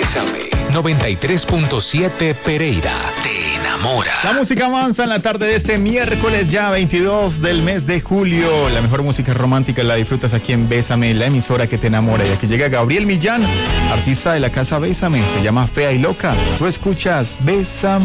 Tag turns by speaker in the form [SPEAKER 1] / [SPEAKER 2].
[SPEAKER 1] Bésame 93.7 Pereira. Te enamora.
[SPEAKER 2] La música avanza en la tarde de este miércoles ya 22 del mes de julio. La mejor música romántica la disfrutas aquí en Bésame, la emisora que te enamora. Y aquí llega Gabriel Millán, artista de la casa Bésame. Se llama Fea y Loca. Tú escuchas Bésame.